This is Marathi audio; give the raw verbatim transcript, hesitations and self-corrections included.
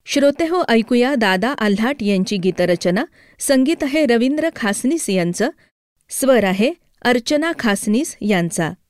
श्रोतेहो, ऐकूया दादा आल्हाट यांची गीतरचना. संगीत आहे रवींद्र खासनीस यांचं, स्वर आहे अर्चना खासनीस यांचा.